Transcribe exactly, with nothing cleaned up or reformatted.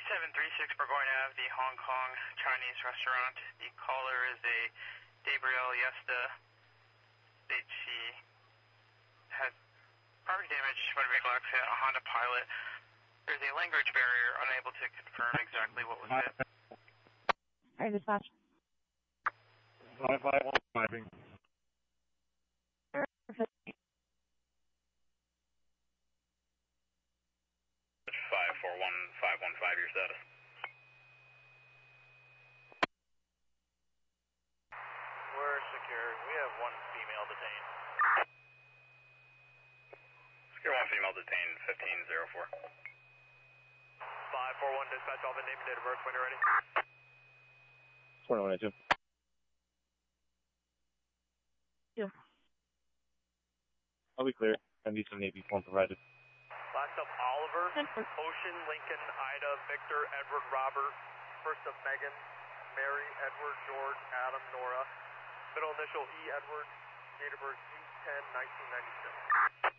seven three six Burgoyne Avenue, the Hong Kong Chinese restaurant. The caller is a Gabrielle Yesta. State she had property damage, motor vehicle accident, a Honda Pilot. There's a language barrier, unable to confirm exactly what was hit. Alright, dispatch. five five one driving. five four one five one five, your status. We're secure. We have one female detained. Secure one female detained, fifteen oh four. five four one, dispatch, all the name and date of birth when you're ready. twenty-one eighty-two. Yeah. I'll be clear. I need some Navy form provided. Last up, Oliver, Ocean, Lincoln, Ida, Victor, Edward, Robert. First up, Megan, Mary, Edward, George, Adam, Nora. Middle initial E, Edward. Date of birth eight ten nineteen ninety-six.